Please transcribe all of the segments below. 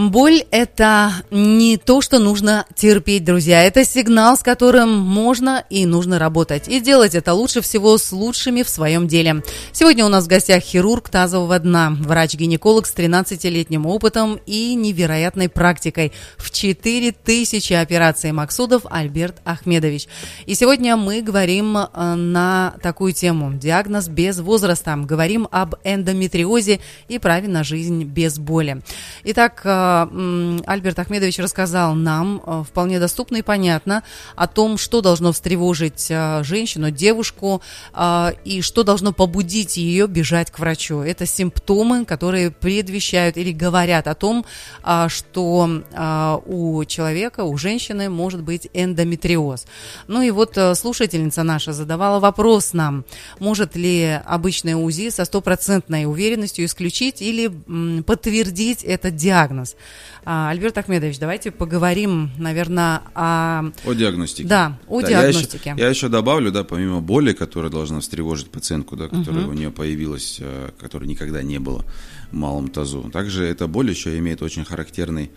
Боль – это не то, что нужно терпеть, друзья. Это сигнал, с которым можно и нужно работать. И делать это лучше всего с лучшими в своем деле. Сегодня у нас в гостях хирург тазового дна, врач-гинеколог с 13-летним опытом и невероятной практикой в 4000 операций Максудов Альберт Ахмедович. И сегодня мы говорим на такую тему – диагноз без возраста. Говорим об эндометриозе и праве на жизнь без боли. Итак, Альберт Ахмедович рассказал нам вполне доступно и понятно о том, что должно встревожить женщину, девушку, и что должно побудить ее бежать к врачу. Это симптомы, которые предвещают или говорят о том, что у человека, у женщины может быть эндометриоз. Ну и вот слушательница наша задавала вопрос нам, может ли обычное УЗИ со 100% уверенностью исключить или подтвердить этот диагноз. Альберт Ахмедович, давайте поговорим, наверное, о диагностике. Да, о диагностике. Я еще добавлю, да, помимо боли, которая должна встревожить пациентку, да, которая у нее появилась, которой никогда не было в малом тазу. Также эта боль еще имеет очень характерную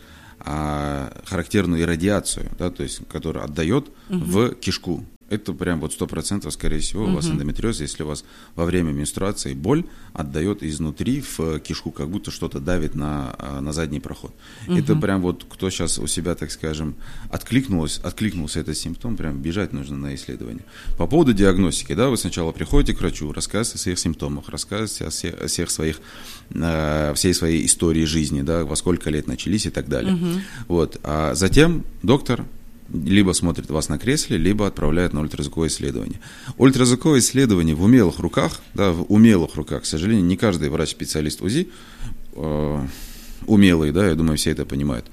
иррадиацию, да, то есть, которая отдает в кишку. Это прям вот 100%, скорее всего, у вас эндометриоз, если у вас во время менструации боль отдает изнутри в кишку, как будто что-то давит на задний проход. Это прям вот, кто сейчас у себя, так скажем, откликнулся этот симптом, прям бежать нужно на исследование. По поводу диагностики, да, вы сначала приходите к врачу, рассказываете о своих симптомах, рассказываете о всей своей истории жизни, да, во сколько лет начались и так далее. Вот. А затем доктор либо смотрит вас на кресле, либо отправляет на ультразвуковое исследование. Ультразвуковое исследование в умелых руках, к сожалению, не каждый врач-специалист УЗИ умелый, да, я думаю, все это понимают.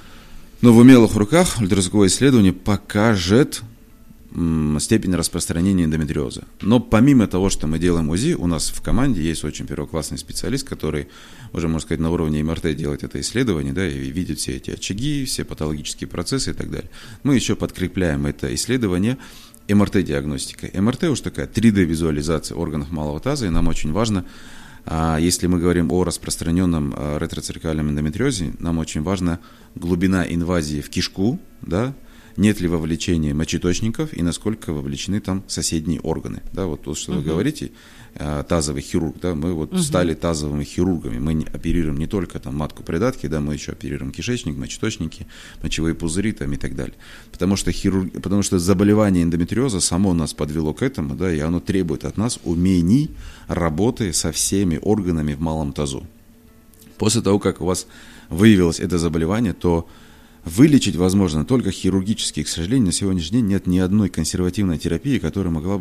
Но в умелых руках ультразвуковое исследование покажет степень распространения эндометриоза. Но помимо того, что мы делаем УЗИ, у нас в команде есть очень первоклассный специалист, который уже, можно сказать, на уровне МРТ делает это исследование, да, и видит все эти очаги, все патологические процессы и так далее. Мы еще подкрепляем это исследование МРТ-диагностикой. МРТ уж такая 3D-визуализация органов малого таза, и нам очень важно, если мы говорим о распространенном ретроцервикальном эндометриозе, нам очень важна глубина инвазии в кишку, да, нет ли вовлечения мочеточников и насколько вовлечены там соседние органы. Да, вот то, что вы говорите, тазовый хирург, да, мы вот стали тазовыми хирургами, мы оперируем не только там матку придатки, да, мы еще оперируем кишечник, мочеточники, мочевые пузыри там, и так далее. Потому что заболевание эндометриоза само нас подвело к этому, да, и оно требует от нас умений работы со всеми органами в малом тазу. После того, как у вас выявилось это заболевание, то вылечить возможно только хирургически. К сожалению, на сегодняшний день нет ни одной консервативной терапии, которая могла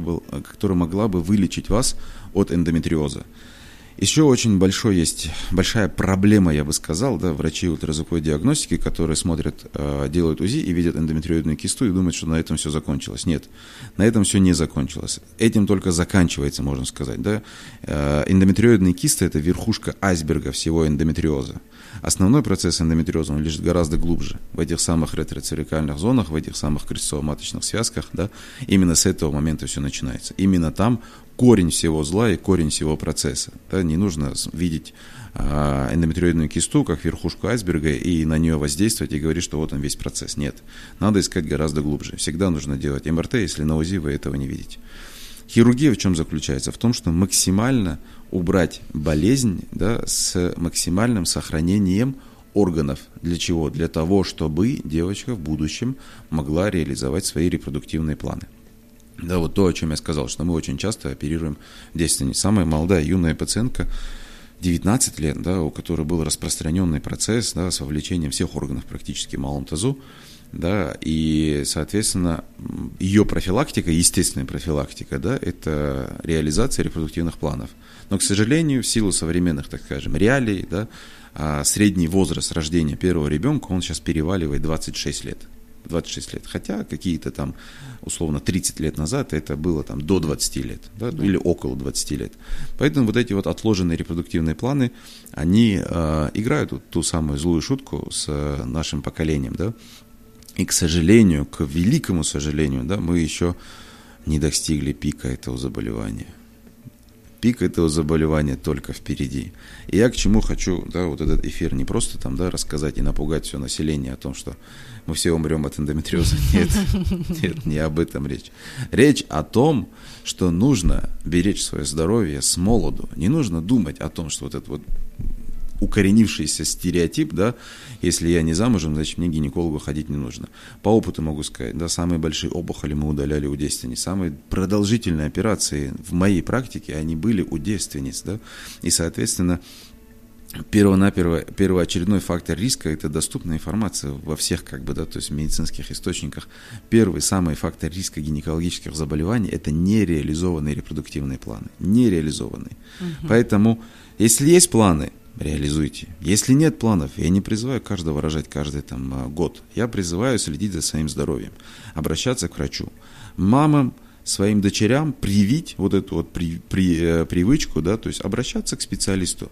бы вылечить вас от эндометриоза. Еще очень большая проблема, я бы сказал, да, врачи ультразвуковой диагностики, которые делают УЗИ и видят эндометриоидную кисту и думают, что на этом все закончилось. Нет, на этом все не закончилось. Этим только заканчивается, можно сказать. Да? Эндометриоидная киста – это верхушка айсберга всего эндометриоза. Основной процесс эндометриоза, он лежит гораздо глубже, в этих самых ретроцервикальных зонах, в этих самых крестцово-маточных связках, да, именно с этого момента все начинается. Именно там корень всего зла и корень всего процесса. Да, не нужно видеть эндометриоидную кисту как верхушку айсберга и на нее воздействовать и говорить, что вот он весь процесс. Нет, надо искать гораздо глубже. Всегда нужно делать МРТ, если на УЗИ вы этого не видите. Хирургия в чем заключается? В том, что максимально убрать болезнь, да, с максимальным сохранением органов. Для чего? Для того, чтобы девочка в будущем могла реализовать свои репродуктивные планы. Да, вот то, о чем я сказал, что мы очень часто оперируем девственниц. Самая молодая юная пациентка, 19 лет, да, у которой был распространенный процесс, да, с вовлечением всех органов практически в малом тазу. Да, и, соответственно, ее профилактика, естественная профилактика, да, это реализация репродуктивных планов. Но, к сожалению, в силу современных, так скажем, реалий, да, средний возраст рождения первого ребенка, он сейчас переваливает 26 лет. 26 лет. Хотя какие-то там, условно, 30 лет назад это было там до 20 лет, да, или около 20 лет. Поэтому вот эти вот отложенные репродуктивные планы, они играют вот ту самую злую шутку с нашим поколением, да. И, к сожалению, к великому сожалению, да, мы еще не достигли пика этого заболевания. пик этого заболевания только впереди. И я к чему хочу, да, вот этот эфир не просто там, да, рассказать и напугать все население о том, что мы все умрем от эндометриоза. Нет, не об этом речь. Речь о том, что нужно беречь свое здоровье с молоду. Не нужно думать о том, что вот этот вот укоренившийся стереотип, да, если я не замужем, значит мне к гинекологу ходить не нужно. По опыту могу сказать, да, самые большие опухоли мы удаляли у девственниц, самые продолжительные операции в моей практике, они были у девственниц, да, и, соответственно, первоочередной фактор риска – это доступная информация во всех, как бы, да, то есть медицинских источниках. Первый, самый фактор риска гинекологических заболеваний – это нереализованные репродуктивные планы, нереализованные. Поэтому, если есть планы, реализуйте. Если нет планов, я не призываю каждого рожать каждый там год. Я призываю следить за своим здоровьем, обращаться к врачу. Мамам, своим дочерям привить вот эту вот привычку, да, то есть обращаться к специалисту,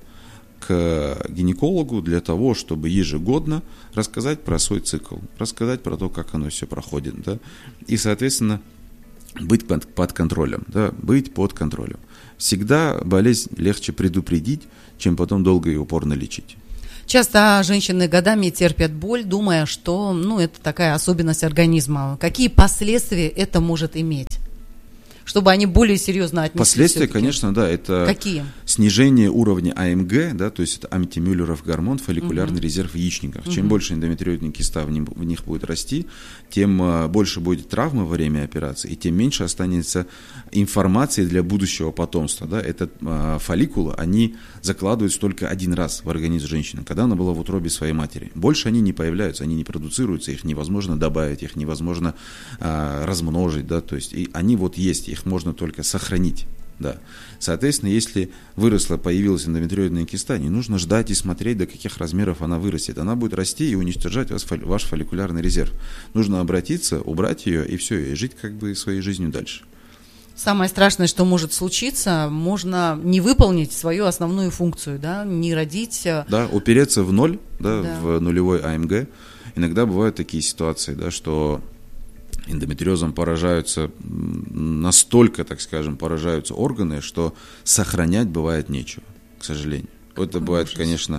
к гинекологу для того, чтобы ежегодно рассказать про свой цикл, рассказать про то, как оно все проходит, да, и, соответственно, быть под контролем, да, быть под контролем. Всегда болезнь легче предупредить, чем потом долго и упорно лечить. Часто женщины годами терпят боль, думая, что, это такая особенность организма. Какие последствия это может иметь? Чтобы они более серьезно отнеслись. Последствия, все-таки. Конечно, да, это Какие? Снижение уровня АМГ, да, то есть это антимюллеров гормон, фолликулярный резерв в яичниках. Чем больше эндометриозная киста в них будет расти, тем больше будет травмы во время операции, и тем меньше останется информации для будущего потомства. Да. Этот фолликулы, они закладываются только один раз в организм женщины, когда она была в утробе своей матери. Больше они не появляются, они не продуцируются, их невозможно добавить, их невозможно размножить, да, то есть и они вот есть, их можно только сохранить. Да. Соответственно, если появилась эндометриозная киста, не нужно ждать и смотреть, до каких размеров она вырастет. Она будет расти и уничтожать ваш фолликулярный резерв. Нужно обратиться, убрать ее и все, и жить как бы своей жизнью дальше. Самое страшное, что может случиться, можно не выполнить свою основную функцию, да, не родить. Да, упереться в ноль, да, в нулевой АМГ. Иногда бывают такие ситуации, да, что эндометриозом поражаются, настолько, так скажем, поражаются органы, что сохранять бывает нечего, к сожалению. Это бывает, конечно,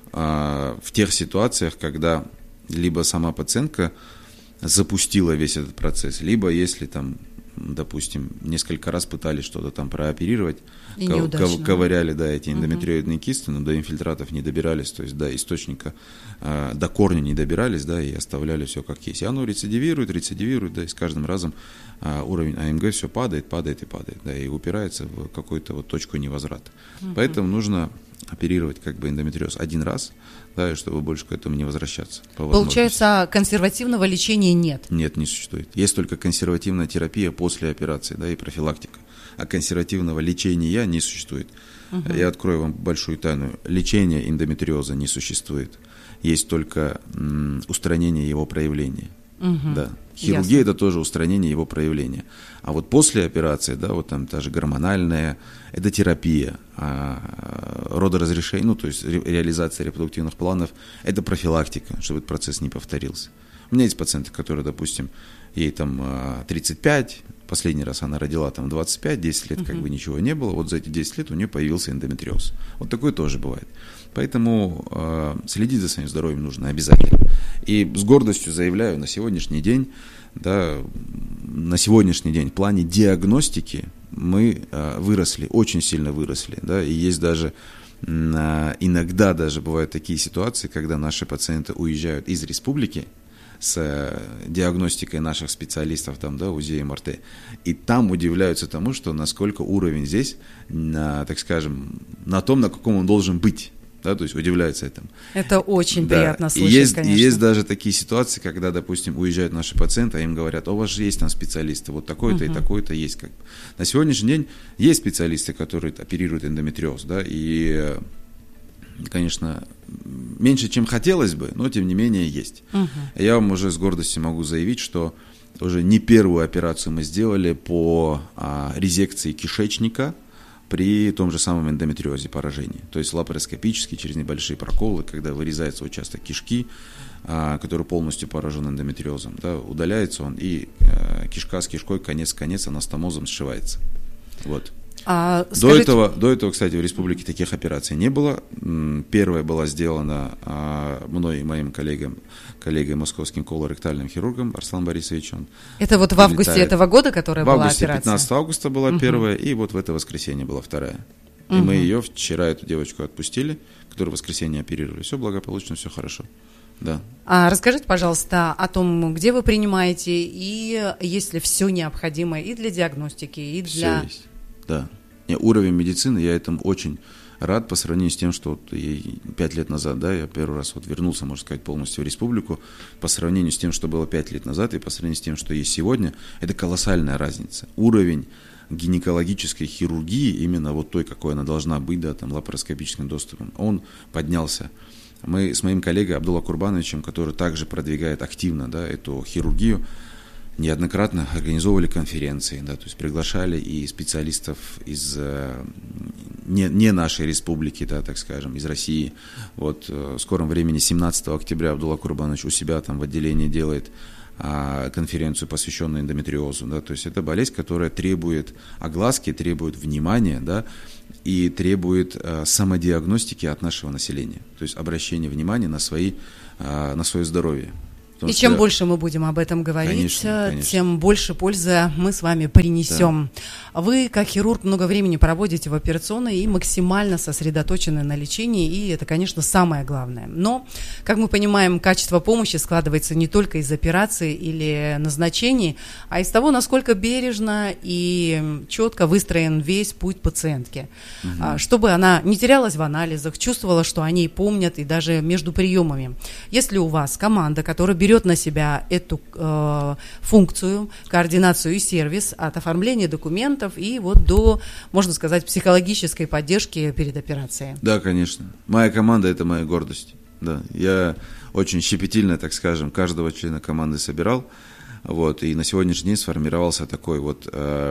в тех ситуациях, когда либо сама пациентка запустила весь этот процесс, либо если там, допустим, несколько раз пытались что-то там прооперировать, ковыряли, да, эти эндометриозные кисты, но до инфильтратов не добирались, то есть до источника, до корня не добирались, да, и оставляли все как есть. И оно рецидивирует, да, и с каждым разом уровень АМГ все падает, да, и упирается в какую-то вот точку невозврата. Поэтому нужно оперировать как бы эндометриоз один раз, да, и чтобы больше к этому не возвращаться. Получается, консервативного лечения нет? Нет, не существует. Есть только консервативная терапия после операции, да, и профилактика. А консервативного лечения не существует. Я открою вам большую тайну. Лечения эндометриоза не существует. Есть только устранение его проявления. Да. Хирургия – это тоже устранение его проявления. А вот после операции, да, вот там та же гормональная, это терапия, родоразрешение, то есть реализация репродуктивных планов, это профилактика, чтобы этот процесс не повторился. У меня есть пациенты, которые, допустим, ей там 35, последний раз она родила там 25, 10 лет как бы ничего не было, вот за эти 10 лет у нее появился эндометриоз. Вот такое тоже бывает. Поэтому следить за своим здоровьем нужно обязательно. И с гордостью заявляю, на сегодняшний день, да, в плане диагностики мы выросли, очень сильно выросли, да, и есть даже, иногда даже бывают такие ситуации, когда наши пациенты уезжают из республики с диагностикой наших специалистов, там, да, УЗИ и МРТ, и там удивляются тому, что насколько уровень здесь, так скажем, на том, на каком он должен быть. Да, то есть удивляются этому. Это очень приятно слышать, конечно. И есть даже такие ситуации, когда, допустим, уезжают наши пациенты, а им говорят: у вас же есть там специалисты, вот такой-то и такой-то есть. Как бы. На сегодняшний день есть специалисты, которые оперируют эндометриоз, да, и, конечно, меньше, чем хотелось бы, но тем не менее есть. Я вам уже с гордостью могу заявить, что уже не первую операцию мы сделали по резекции кишечника при том же самом эндометриозе поражении. То есть лапароскопически, через небольшие проколы, когда вырезается участок кишки, который полностью поражен эндометриозом, да, удаляется он, и кишка с кишкой, конец к конец, анастомозом сшивается. Вот. До этого, кстати, в республике таких операций не было. Первая была сделана мной и моим коллегой московским колоректальным хирургом Арсланом Борисовичем. Это вот в августе этого года, которая была операция? В августе, 15 августа была первая, и вот в это воскресенье была вторая. И мы ее вчера, эту девочку, отпустили, которую в воскресенье оперировали. Все благополучно, все хорошо. Да. Расскажите, пожалуйста, о том, где вы принимаете, и есть ли все необходимое и для диагностики, и для... Все есть, да. Уровень медицины, я этому очень рад по сравнению с тем, что вот 5 лет назад, да, я первый раз вот вернулся, можно сказать, полностью в республику, по сравнению с тем, что было 5 лет назад, и по сравнению с тем, что есть сегодня, это колоссальная разница. Уровень гинекологической хирургии, именно вот той, какой она должна быть, да, там, лапароскопическим доступом, он поднялся. Мы с моим коллегой Абдулла Курбановичем, который также продвигает активно, да, эту хирургию, неоднократно организовывали конференции, да, то есть приглашали и специалистов из не нашей республики, да, так скажем, из России. Вот в скором времени, 17 октября, Абдулла Курбанович у себя там в отделении делает конференцию, посвященную эндометриозу, да, то есть это болезнь, которая требует огласки, требует внимания, да, и требует самодиагностики от нашего населения, то есть обращения внимания на свое здоровье. И чем больше мы будем об этом говорить, конечно. Тем больше пользы мы с вами принесем. Да. Вы, как хирург, много времени проводите в операционной и максимально сосредоточены на лечении, и это, конечно, самое главное. Но, как мы понимаем, качество помощи складывается не только из операции или назначений, а из того, насколько бережно и четко выстроен весь путь пациентки. Чтобы она не терялась в анализах, чувствовала, что они помнят, и даже между приемами. Если у вас команда, которая берет на себя эту функцию, координацию и сервис от оформления документов и вот до, можно сказать, психологической поддержки перед операцией. Да, конечно. Моя команда – это моя гордость. Да. Я очень щепетильно, так скажем, каждого члена команды собирал. Вот, и на сегодняшний день сформировался такой вот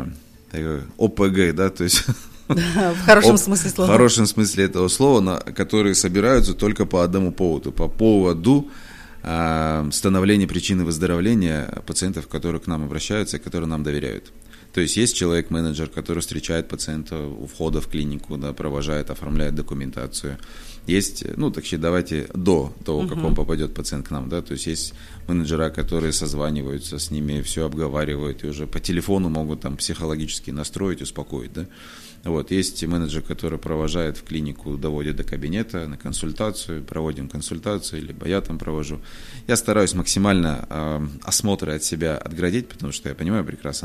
ОПГ, да, то есть... Да, в хорошем смысле слова. В хорошем смысле этого слова, которые собираются только по одному поводу. По поводу становление причины выздоровления пациентов, которые к нам обращаются и которые нам доверяют. То есть есть человек-менеджер, который встречает пациента у входа в клинику, да, провожает, оформляет документацию. Есть, давайте до того, как он попадет пациент к нам, да, то есть менеджера, которые созваниваются с ними, все обговаривают и уже по телефону могут там психологически настроить, успокоить, да. Вот, есть менеджер, который провожает в клинику, доводит до кабинета на консультацию, проводим консультацию, либо я там провожу. Я стараюсь максимально осмотры от себя отградить, потому что я понимаю прекрасно,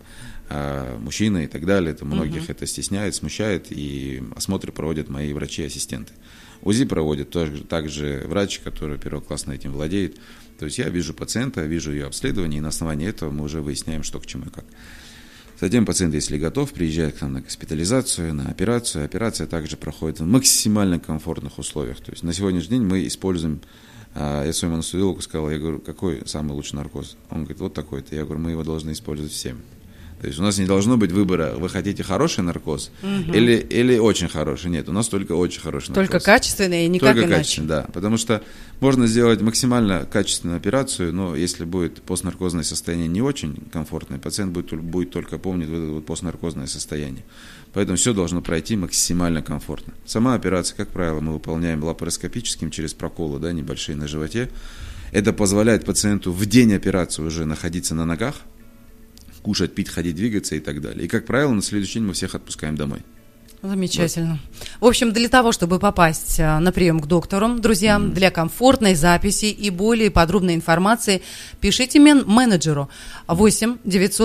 да, мужчина и так далее, это многих это стесняет, смущает, и осмотры проводят мои врачи-ассистенты. УЗИ проводит также врач, который первоклассно этим владеет. То есть я вижу пациента, вижу ее обследование, и на основании этого мы уже выясняем, что к чему и как. Затем пациент, если готов, приезжает к нам на госпитализацию, на операцию. Операция также проходит в максимально комфортных условиях. То есть на сегодняшний день мы используем, я своему анестезиологу сказал, я говорю, какой самый лучший наркоз? Он говорит, вот такой-то. Я говорю, мы его должны использовать всем. То есть у нас не должно быть выбора, вы хотите хороший наркоз или очень хороший. Нет, у нас только очень хороший наркоз. Только качественный и никак только иначе. Качественный, да, потому что можно сделать максимально качественную операцию, но если будет постнаркозное состояние не очень комфортное, пациент будет только помнить вот это вот постнаркозное состояние. Поэтому все должно пройти максимально комфортно. Сама операция, как правило, мы выполняем лапароскопическим через проколы, да, небольшие на животе. Это позволяет пациенту в день операции уже находиться на ногах, кушать, пить, ходить, двигаться и так далее. И, как правило, на следующий день мы всех отпускаем домой. Замечательно. Вот. В общем, для того, чтобы попасть на прием к доктору, друзья, для комфортной записи и более подробной информации, пишите менеджеру 8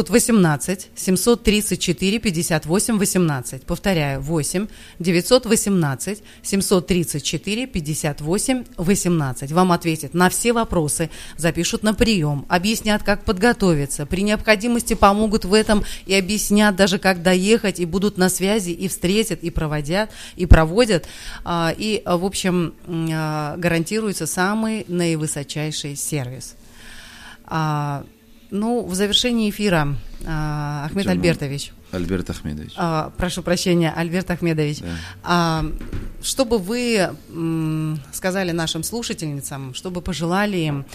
918 734 58 18. Повторяю, 8 918 734 58 18. Вам ответят на все вопросы, запишут на прием, объяснят, как подготовиться, при необходимости помогут в этом и объяснят даже, как доехать, и будут на связи, и встретят, и проводят, и проводят, и, в общем, гарантируется самый наивысочайший сервис. В завершении эфира, Ахмед Альбертович. Альберт Ахмедович. Прошу прощения, Альберт Ахмедович. Да. Что бы вы сказали нашим слушательницам, что бы пожелали им,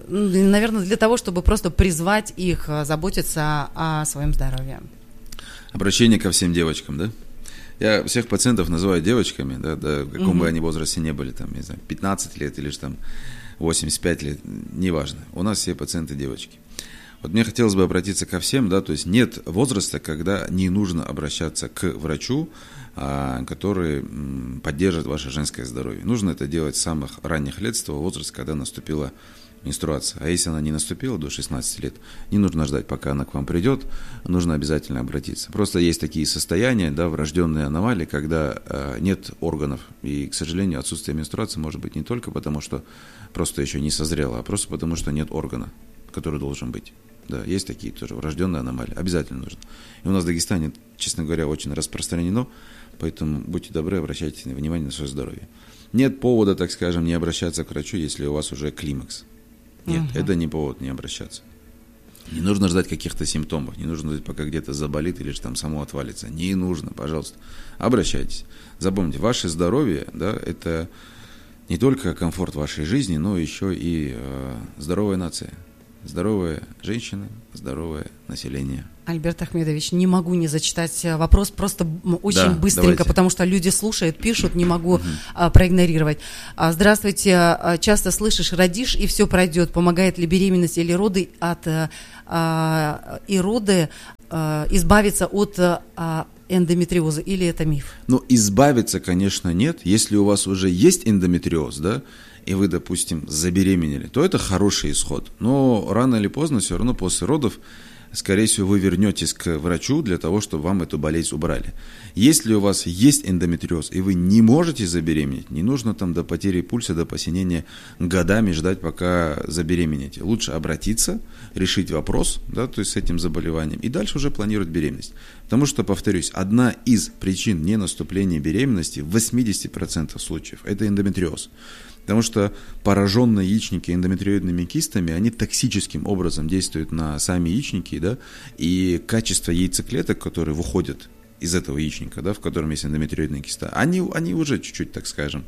наверное, для того, чтобы просто призвать их заботиться о своем здоровье? Обращение ко всем девочкам, да? Я всех пациентов называю девочками, да, в каком бы они возрасте не были, там, не знаю, 15 лет или же там 85 лет, неважно. У нас все пациенты девочки. Вот мне хотелось бы обратиться ко всем, да, то есть нет возраста, когда не нужно обращаться к врачу, который поддержит ваше женское здоровье. Нужно это делать с самых ранних лет, с того возраста, когда наступила менструация. А если она не наступила до 16 лет, не нужно ждать, пока она к вам придет, нужно обязательно обратиться. Просто есть такие состояния, да, врожденные аномалии, когда нет органов. И, к сожалению, отсутствие менструации может быть не только потому, что просто еще не созрело, а просто потому, что нет органа, который должен быть. Да, есть такие тоже врожденные аномалии. Обязательно нужно. И у нас в Дагестане, честно говоря, очень распространено, поэтому будьте добры, обращайте внимание на свое здоровье. Нет повода, так скажем, не обращаться к врачу, если у вас уже климакс. Нет, это не повод не обращаться. Не нужно ждать каких-то симптомов, не нужно ждать, пока где-то заболит или же там само отвалится. Не нужно, пожалуйста. Обращайтесь. Запомните, ваше здоровье, да, это не только комфорт вашей жизни, но еще и здоровая нация. Здоровая женщина, здоровое население. Альберт Ахмедович, не могу не зачитать вопрос, просто очень быстренько, давайте. Потому что люди слушают, пишут, не могу проигнорировать. Здравствуйте, часто слышишь, родишь и все пройдет. Помогает ли беременность или роды избавиться от эндометриоза, или это миф? Ну, избавиться, конечно, нет. Если у вас уже есть эндометриоз, да, и вы, допустим, забеременели, то это хороший исход. Но рано или поздно, все равно после родов, скорее всего, вы вернетесь к врачу для того, чтобы вам эту болезнь убрали. Если у вас есть эндометриоз, и вы не можете забеременеть, не нужно там до потери пульса, до посинения годами ждать, пока забеременеете. Лучше обратиться, решить вопрос, да, то есть с этим заболеванием, и дальше уже планировать беременность. Потому что, повторюсь, одна из причин ненаступления беременности в 80% случаев – это эндометриоз. Потому что пораженные яичники эндометриоидными кистами, они токсическим образом действуют на сами яичники, да, и качество яйцеклеток, которые выходят из этого яичника, да, в котором есть эндометриоидная киста, они уже чуть-чуть, так скажем,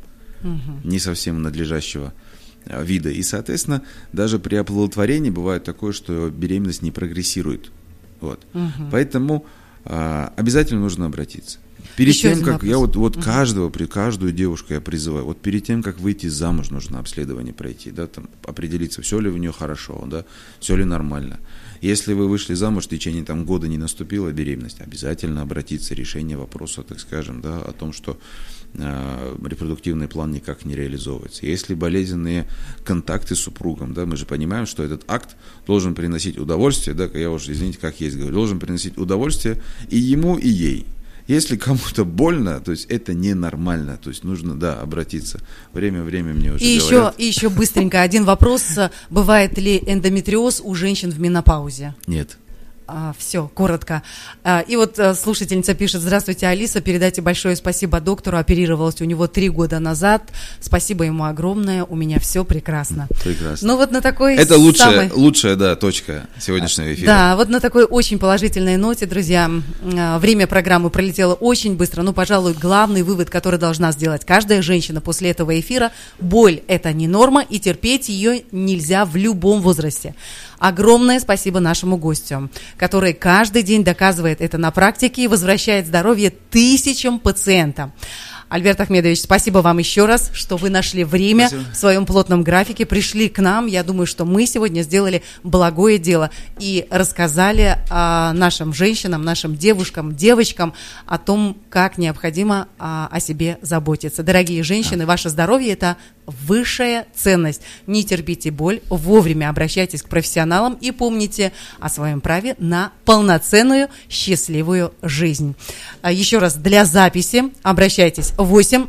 не совсем надлежащего вида. И, соответственно, даже при оплодотворении бывает такое, что беременность не прогрессирует. Вот. Поэтому обязательно нужно обратиться. Перед еще тем, как вопрос. Я каждую девушку я призываю, вот перед тем, как выйти замуж, нужно обследование пройти, да, там, определиться, все ли у нее хорошо, да, все ли нормально. Если вы вышли замуж, в течение там, года не наступила беременность, обязательно обратиться, решение вопроса, так скажем, да, о том, что репродуктивный план никак не реализовывается. Если болезненные контакты с супругом, да, мы же понимаем, что этот акт должен приносить удовольствие, да, я уже, извините, как есть говорю, должен приносить удовольствие и ему, и ей. Если кому-то больно, то есть это ненормально, то есть нужно, да, обратиться. Время мне уже говорят. И еще быстренько один вопрос. Бывает ли эндометриоз у женщин в менопаузе? Нет. Все, коротко. И вот слушательница пишет: здравствуйте, Алиса, передайте большое спасибо доктору, оперировалась у него 3 года назад. Спасибо ему огромное, у меня все прекрасно. Прекрасно. Ну вот на такой это лучшая, да, точка сегодняшнего эфира. Да, вот на такой очень положительной ноте, друзья, время программы пролетело очень быстро. Ну, пожалуй, главный вывод, который должна сделать каждая женщина после этого эфира: боль – это не норма, и терпеть ее нельзя в любом возрасте. Огромное спасибо нашему гостю, который каждый день доказывает это на практике и возвращает здоровье тысячам пациентам. Альберт Ахмедович, спасибо вам еще раз, что вы нашли время в своем плотном графике, пришли к нам. Я думаю, что мы сегодня сделали благое дело и рассказали нашим женщинам, нашим девушкам, девочкам о том, как необходимо о себе заботиться. Дорогие женщины, ваше здоровье – это высшая ценность. Не терпите боль, вовремя обращайтесь к профессионалам и помните о своем праве на полноценную, счастливую жизнь. Еще раз, для записи обращайтесь 8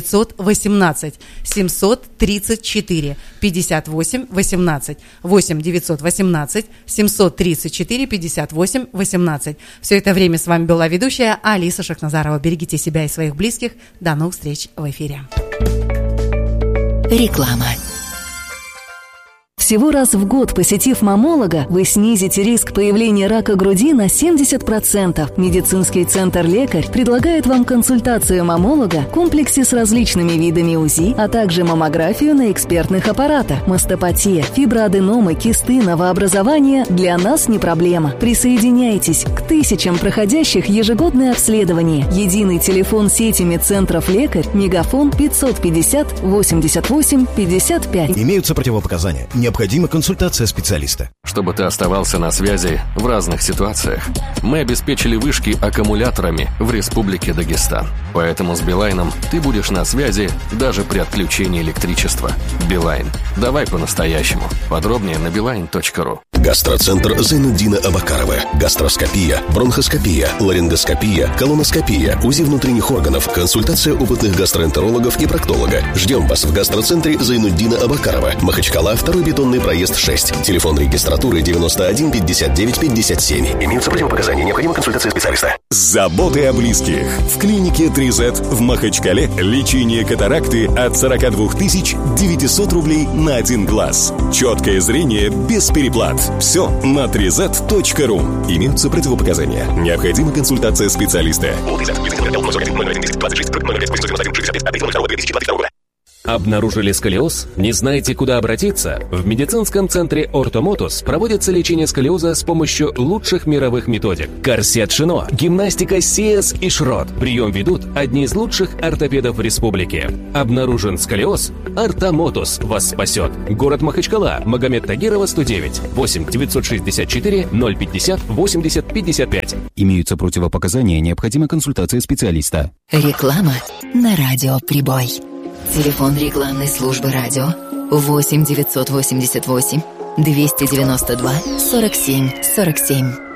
918 734 58 18 8 918 734 58 18. Все это время с вами была ведущая Алиса Шахназарова. Берегите себя и своих близких. До новых встреч в эфире. Реклама. Всего раз в год, посетив маммолога, вы снизите риск появления рака груди на 70%. Медицинский центр «Лекарь» предлагает вам консультацию маммолога в комплексе с различными видами УЗИ, а также маммографию на экспертных аппаратах. Мастопатия, фиброаденомы, кисты, новообразования для нас не проблема. Присоединяйтесь к тысячам проходящих ежегодное обследование. Единый телефон сети медцентров «Лекарь», мегафон 550 88 55. Имеются противопоказания. Необходима консультация специалиста. Чтобы ты оставался на связи в разных ситуациях, мы обеспечили вышки аккумуляторами в Республике Дагестан. Поэтому с Билайном ты будешь на связи даже при отключении электричества. Билайн. Давай по-настоящему. Подробнее на билайн.ру. Гастроцентр Зайнуддина Абакарова. Гастроскопия, бронхоскопия, ларингоскопия, колоноскопия, УЗИ внутренних органов, консультация опытных гастроэнтерологов и проктолога. Ждем вас в гастроцентре Зайнуддина Абакарова. Махачкала, 2-й бетонный проезд 6. Телефон регистратуры 91 59 57. Имеются противопоказания. Необходима консультация специалиста. Заботы о близких. В клинике 3Z в Махачкале лечение катаракты от 42 900 рублей на один глаз. Четкое зрение без переплат. Все на 3z.ru. Имеются противопоказания. Необходима консультация специалиста. Обнаружили сколиоз? Не знаете, куда обратиться? В медицинском центре «Ортомотус» проводится лечение сколиоза с помощью лучших мировых методик. Корсет Шино, гимнастика Сиэс и Шрот. Прием ведут одни из лучших ортопедов в республике. Обнаружен сколиоз? «Ортомотус» вас спасет. Город Махачкала, Магомед Тагирова, 109, 8 964 050 80 55. Имеются противопоказания, необходима консультация специалиста. Реклама на радио «Прибой». Телефон рекламной службы радио 8 988 292 47 47.